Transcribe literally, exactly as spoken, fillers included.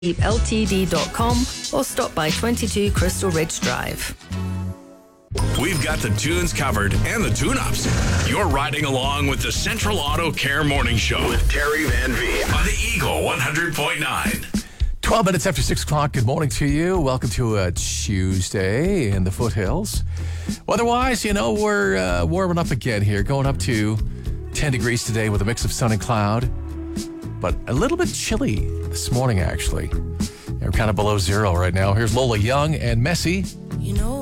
L T D dot com or stop by twenty-two Crystal Ridge Drive. We've got the tunes covered and the tune-ups. You're riding along with the Central Auto Care Morning Show with Terry Van V on the Eagle one hundred point nine. twelve minutes after six o'clock. Good morning to you. Welcome to a Tuesday in the foothills. Weather-wise, you know, we're uh, warming up again here, going up to ten degrees today with a mix of sun and cloud, but a little bit chilly this morning, actually. We're kind of below zero right now. Here's Lola Young and Messy. You know